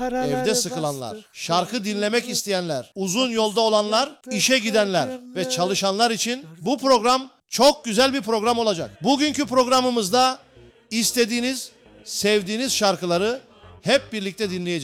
evde sıkılanlar, şarkı dinlemek isteyenler, uzun yolda olanlar, işe gidenler ve çalışanlar için bu program çok güzel bir program olacak. Bugünkü programımızda istediğiniz, sevdiğiniz şarkıları hep birlikte dinleyeceğiz.